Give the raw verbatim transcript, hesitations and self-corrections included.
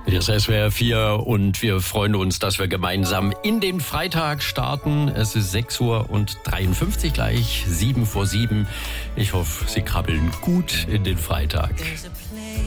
Hier ist S W R vier und wir freuen uns, dass wir gemeinsam in den Freitag starten. Es ist sechs Uhr und dreiundfünfzig gleich, sieben vor sieben. Ich hoffe, Sie krabbeln gut in den Freitag.